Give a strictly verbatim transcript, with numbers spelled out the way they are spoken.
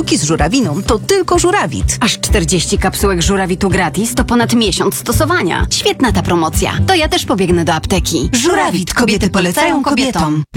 kapsułki z żurawiną to tylko żurawit. Aż czterdzieści kapsułek żurawitu gratis to ponad miesiąc stosowania. Świetna ta promocja. To ja też pobiegnę do apteki. Żurawit. Kobiety polecają kobietom.